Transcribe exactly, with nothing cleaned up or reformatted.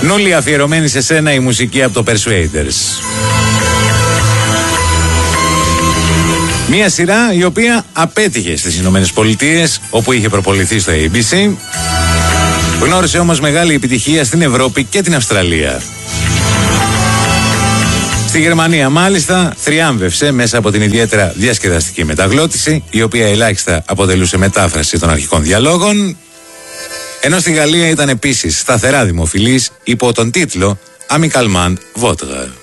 Νούλη, αφιερωμένη σε σένα η μουσική από το Persuaders. Μια σειρά η οποία απέτυχε στις Ηνωμένες Πολιτείες, όπου είχε προποληθεί στο έι μπι σι. Γνώρισε όμως μεγάλη επιτυχία στην Ευρώπη και την Αυστραλία. Στη Γερμανία μάλιστα θριάμβευσε μέσα από την ιδιαίτερα διασκεδαστική μεταγλώτηση, η οποία ελάχιστα αποτελούσε μετάφραση των αρχικών διαλόγων, ενώ στη Γαλλία ήταν επίσης σταθερά δημοφιλής υπό τον τίτλο Amicalement Votre.